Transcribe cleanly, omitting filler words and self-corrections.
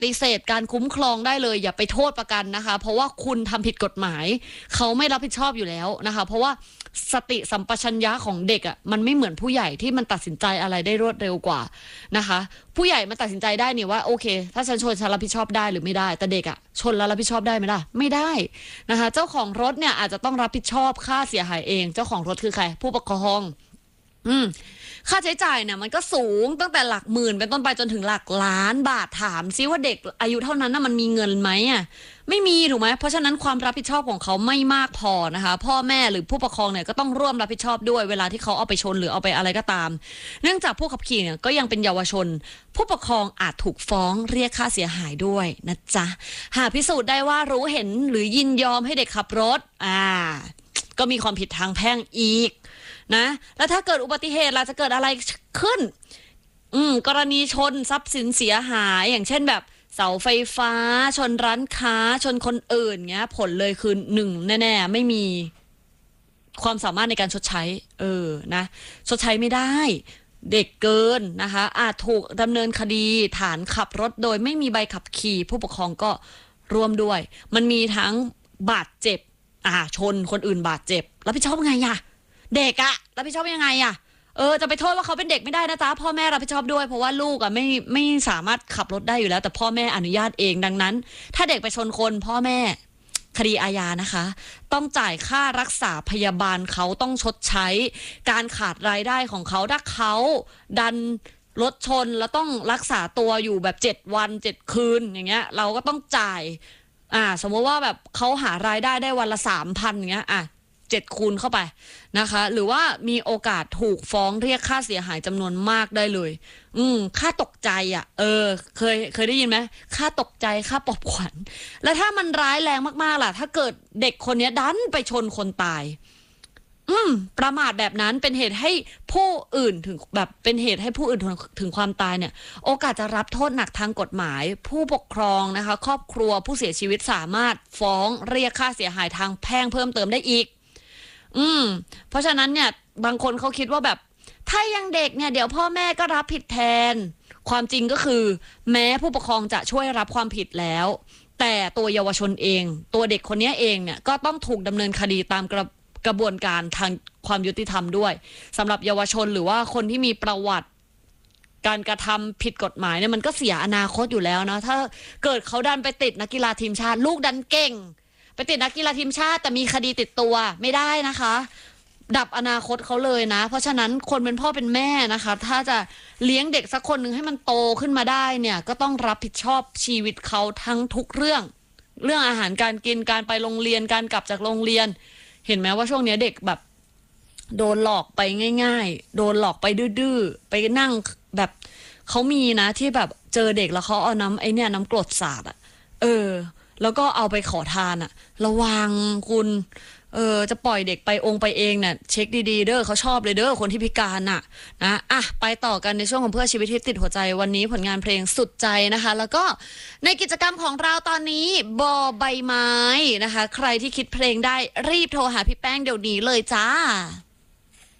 ฏิเสธการคุ้มครองได้เลยอย่าไปโทษประกันนะคะเพราะว่าคุณทำผิดกฎหมายเขาไม่รับผิดชอบอยู่แล้วนะคะเพราะว่าสติสัมปชัญญะของเด็กอ่ะมันไม่เหมือนผู้ใหญ่ที่มันตัดสินใจอะไรได้รวดเร็วกว่านะคะผู้ใหญ่มันตัดสินใจได้นี่ว่าโอเคถ้าฉันชนฉันรับผิดชอบได้หรือไม่ได้แต่เด็กอ่ะชนแล้วรับผิดชอบได้ไหมล่ะไม่ได้นะคะเจ้าของรถเนี่ยอาจจะต้องรับผิดชอบค่าเสียหายเองเจ้าของรถคือใครผู้ปกครองค่าใช้จ่ายเนี่ยมันก็สูงตั้งแต่หลักหมื่นเป็นต้นไปจนถึงหลักล้านบาทถามซิว่าเด็กอายุเท่านั้นน่ะมันมีเงินไหมอ่ะไม่มีถูกไหมเพราะฉะนั้นความรับผิดชอบของเขาไม่มากพอนะคะพ่อแม่หรือผู้ปกครองเนี่ยก็ต้องร่วมรับผิดชอบด้วยเวลาที่เขาเอาไปชนหรือเอาไปอะไรก็ตามเนื่องจากผู้ขับขี่เนี่ยก็ยังเป็นเยาวชนผู้ปกครองอาจถูกฟ้องเรียกค่าเสียหายด้วยนะจ๊ะหากพิสูจน์ได้ว่ารู้เห็นหรือยินยอมให้เด็กขับรถก็มีความผิดทางแพ่งอีกนะแล้วถ้าเกิดอุบัติเหตุล่ะจะเกิดอะไรขึ้นกรณีชนทรัพย์สินเสียหายอย่างเช่นแบบเสาไฟฟ้าชนร้านค้าชนคนอื่นเงี้ยผลเลยคือ1แน่ๆไม่มีความสามารถในการชดใช้นะชดใช้ไม่ได้เด็กเกินนะคะอาจถูกดำเนินคดีฐานขับรถโดยไม่มีใบขับขี่ผู้ปกครองก็ร่วมด้วยมันมีทั้งบาดเจ็บชนคนอื่นบาดเจ็บรับผิดชอบไงอะเด็กอะรับผิดชอบยังไงอะจะไปโทษว่าเขาเป็นเด็กไม่ได้นะจ๊ะพ่อแม่รับผิดชอบด้วยเพราะว่าลูกอะไม่สามารถขับรถได้อยู่แล้วแต่พ่อแม่อนุญาตเองดังนั้นถ้าเด็กไปชนคนพ่อแม่คดีอาญานะคะต้องจ่ายค่ารักษาพยาบาลเขาต้องชดใช้การขาดรายได้ของเขาถ้าเขาดันรถชนแล้วต้องรักษาตัวอยู่แบบ7 วัน 7 คืนอย่างเงี้ยเราก็ต้องจ่ายสมมติว่าแบบเขาหารายได้วันละ 3,000 อย่างเงี้ย7 คูณเข้าไปนะคะหรือว่ามีโอกาสถูกฟ้องเรียกค่าเสียหายจำนวนมากได้เลยค่าตกใจเคยได้ยินไหมค่าตกใจค่าปลอบขวัญแล้วถ้ามันร้ายแรงมากๆล่ะถ้าเกิดเด็กคนนี้ดันไปชนคนตายประมาทแบบนั้นเป็นเหตุให้ผู้อื่นถึงแบบเป็นเหตุให้ผู้อื่นถึงความตายเนี่ยโอกาสจะรับโทษหนักทางกฎหมายผู้ปกครองนะคะครอบครัวผู้เสียชีวิตสามารถฟ้องเรียกค่าเสียหายทางแพ่งเพิ่มเติมได้อีกเพราะฉะนั้นเนี่ยบางคนเขาคิดว่าแบบถ้ายังเด็กเนี่ยเดี๋ยวพ่อแม่ก็รับผิดแทนความจริงก็คือแม้ผู้ปกครองจะช่วยรับความผิดแล้วแต่ตัวเยาวชนเองตัวเด็กคนนี้เองเนี่ยก็ต้องถูกดำเนินคดีตามกระบวนการทางความยุติธรรมด้วยสำหรับเยาวชนหรือว่าคนที่มีประวัติการกระทำผิดกฎหมายเนี่ยมันก็เสียอนาคตอยู่แล้วนะถ้าเกิดเขาดันไปติดนักกีฬาทีมชาติลูกดันเก่งไปติดนักกีฬาทีมชาติแต่มีคดีติดตัวไม่ได้นะคะดับอนาคตเขาเลยนะเพราะฉะนั้นคนเป็นพ่อเป็นแม่นะคะถ้าจะเลี้ยงเด็กสักคนหนึ่งให้มันโตขึ้นมาได้เนี่ยก็ต้องรับผิดชอบชีวิตเขาทั้งทุกเรื่องอาหารการกินการไปโรงเรียนการกลับจากโรงเรียนเห็นไหมว่าช่วงนี้เด็กแบบโดนหลอกไปง่ายๆโดนหลอกไปดื้อๆไปนั่งแบบเขามีนะที่แบบเจอเด็กแล้วเขาเอาน้ำกรดสาดแล้วก็เอาไปขอทานระวังคุณจะปล่อยเด็กไปไปเองเนี่ยเช็คดีๆเด้อเขาชอบเลยเด้อคนที่พิการนะไปต่อกันในช่วงของเพื่อชีวิตที่ติดหัวใจวันนี้ผลงานเพลงสุดใจนะคะแล้วก็ในกิจกรรมของเราตอนนี้บอใบไม้นะคะใครที่คิดเพลงได้รีบโทรหาพี่แป้งเดี๋ยวนี้เลยจ้า